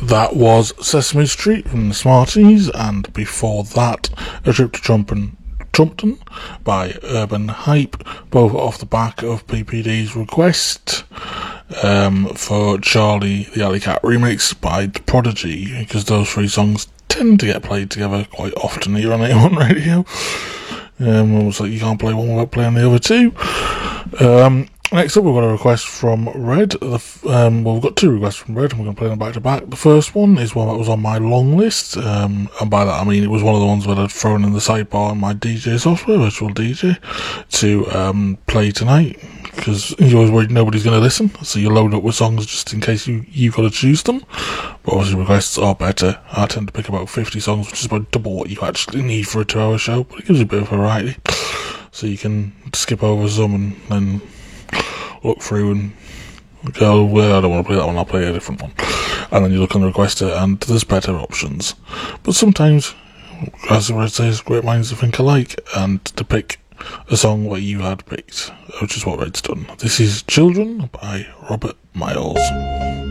That was Sesame Street from the Smarties, and before that, A Trip to Trumpton by Urban Hype, both off the back of PPD's request for Charlie the Alley Cat remix by The Prodigy, because those three songs tend to get played together quite often here on A1 Radio. Almost like you can't play one without playing the other two. Next up, we've got a request from Red. We've got two requests from Red, and we're going to play them back to back. The first one is one that was on my long list, and by that I mean it was one of the ones that I'd thrown in the sidebar on my DJ software, Virtual DJ, to play tonight, because you're always worried nobody's going to listen, so you load up with songs just in case you've got to choose them. But obviously requests are better. I tend to pick about 50 songs, which is about double what you actually need for a 2-hour show, but it gives you a bit of variety, so you can skip over some and then look through and go, well, I don't want to play that one, I'll play a different one. And then you look on the requester and there's better options. But sometimes, as Red says, great minds think alike, and to pick a song that you had picked, which is what Red's done. This is Children by Robert Miles.